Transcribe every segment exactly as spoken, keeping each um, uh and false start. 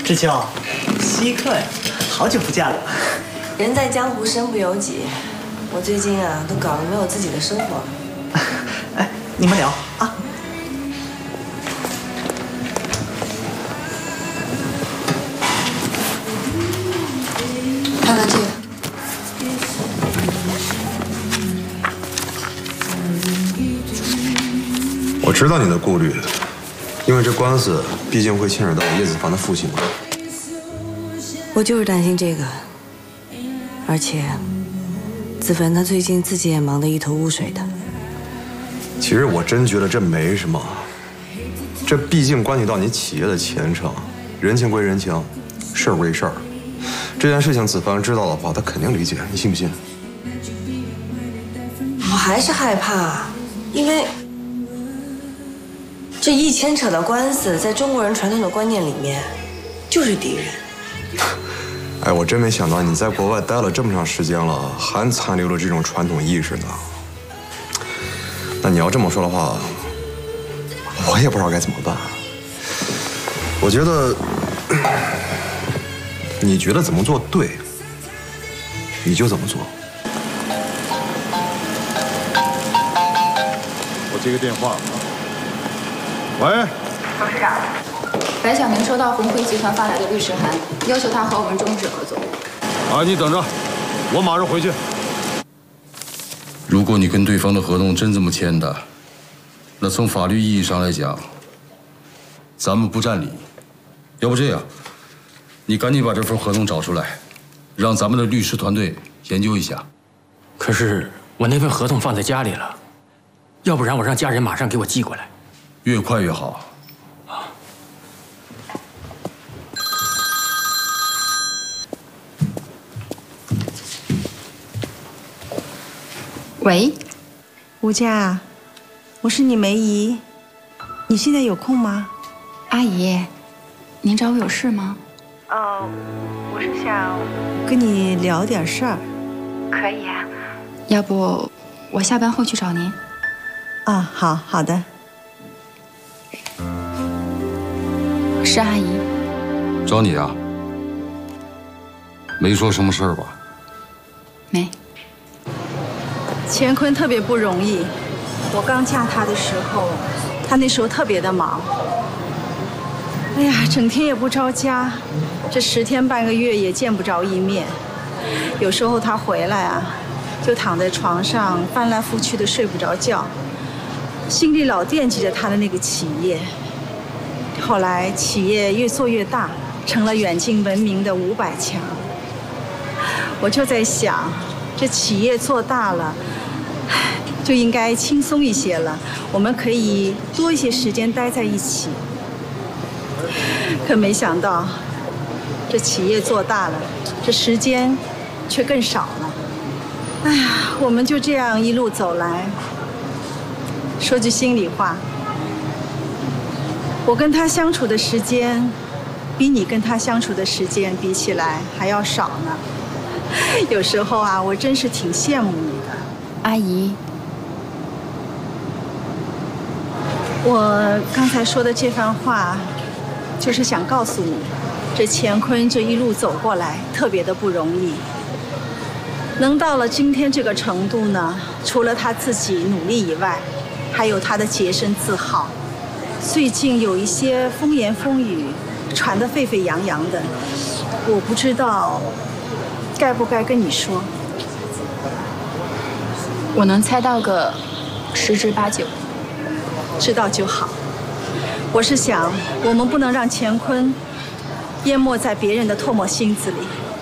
志秋，稀客呀，好久不见了。 人在江湖身不由己，我最近啊都搞得没有自己的生活。 哎，你们聊啊。 看看这个。 我知道你的顾虑，因为这官司毕竟会牵扯到叶子凡的父亲嘛。 我就是担心这个，而且子凡他最近自己也忙得一头雾水的。 其实我真觉得这没什么，这毕竟关系到你企业的前程，人情归人情，事儿归事儿。这件事情子凡知道的话，他肯定理解，你信不信？ 我还是害怕，因为。 这一牵扯到官司，在中国人传统的观念里面，就是敌人。 哎，我真没想到你在国外待了这么长时间了，还残留了这种传统意识呢。那你要这么说的话，我也不知道该怎么办。我觉得，你觉得怎么做对，你就怎么做。 我接个电话。 喂， 董事长，白晓明收到红辉集团发来的律师函，要求他和我们终止合作。 啊，你等着，我马上回去。 如果你跟对方的合同真这么签的，那从法律意义上来讲，咱们不占理。要不这样，你赶紧把这份合同找出来，让咱们的律师团队研究一下。 可是我那份合同放在家里了，要不然我让家人马上给我寄过来。 越快越好。啊！ 喂， 吴佳，我是你梅姨，你现在有空吗？ 阿姨，您找我有事吗？ 哦，我是想跟你聊点事儿。 可以啊，要不我下班后去找您。 啊，好好的。 是阿姨， 找你啊？没说什么事儿吧？ 没。 乾坤特别不容易，我刚嫁他的时候，他那时候特别的忙。哎呀，整天也不着家，这十天半个月也见不着一面。有时候他回来啊，就躺在床上翻来覆去的睡不着觉，心里老惦记着他的那个企业。 后来企业越做越大，成了远近闻名的五百强。我就在想，这企业做大了，就应该轻松一些了，我们可以多一些时间待在一起。可没想到，这企业做大了，这时间却更少了。哎呀，我们就这样一路走来。说句心里话。 我跟他相处的时间，比你跟他相处的时间比起来还要少呢。有时候啊，我真是挺羡慕你的， 阿姨。 我刚才说的这番话，就是想告诉你，这乾坤这一路走过来特别的不容易。能到了今天这个程度呢，除了他自己努力以外，还有他的洁身自好。 最近有一些风言风语，传得沸沸扬扬的，我不知道该不该跟你说。 我能猜到个十之八九， 知道就好。我是想，我们不能让乾坤淹没在别人的唾沫星子里。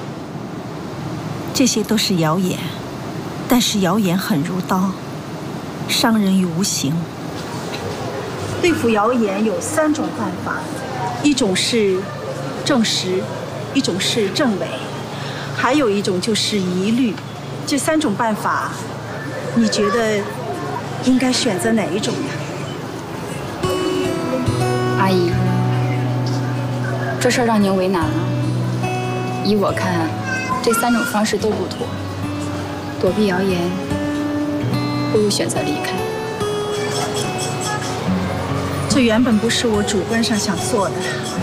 这些都是谣言，但是谣言狠如刀，伤人于无形。 对付谣言有三种办法，一种是证实，一种是证伪，还有一种就是疑虑。这三种办法，你觉得应该选择哪一种呀？ 阿姨，这事儿让您为难了。依我看，这三种方式都不妥。躲避谣言，不如选择离开。 这原本不是我主观上想做的。